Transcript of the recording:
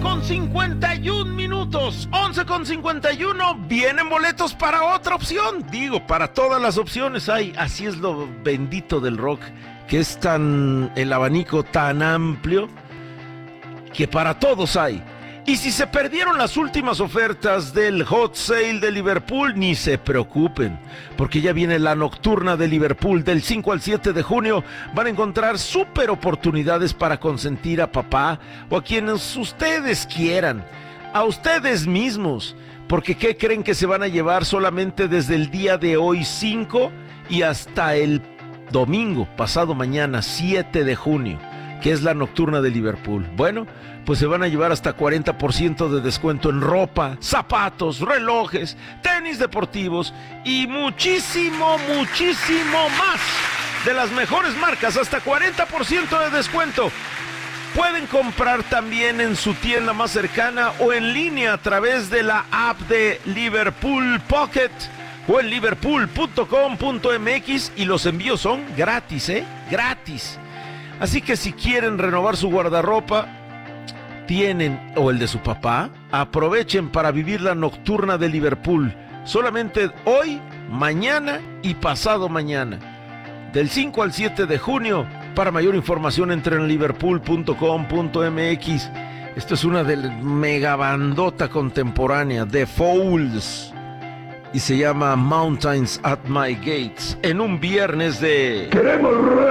11:51. 11:51. Vienen boletos para otra opción. Digo, para todas las opciones hay. Así es lo bendito del rock, que es el abanico tan amplio que para todos hay. Y si se perdieron las últimas ofertas del Hot Sale de Liverpool, ni se preocupen, porque ya viene la nocturna de Liverpool del 5 al 7 de junio. Van a encontrar súper oportunidades para consentir a papá o a quienes ustedes quieran, a ustedes mismos, porque ¿qué creen que se van a llevar solamente desde el día de hoy 5 y hasta el domingo, pasado mañana 7 de junio, que es la nocturna de Liverpool? Bueno, pues se van a llevar hasta 40% de descuento en ropa, zapatos, relojes, tenis deportivos y muchísimo más de las mejores marcas, hasta 40% de descuento. Pueden comprar también en su tienda más cercana o en línea a través de la app de Liverpool Pocket o en liverpool.com.mx, y los envíos son gratis, gratis. Así que si quieren renovar su guardarropa, o el de su papá, aprovechen para vivir la nocturna de Liverpool, solamente hoy, mañana y pasado mañana, del 5 al 7 de junio. Para mayor información entren en liverpool.com.mx. Esto es una de megabandota contemporánea, The Fouls, y se llama Mountains at My Gates, en un viernes de... ¡Queremos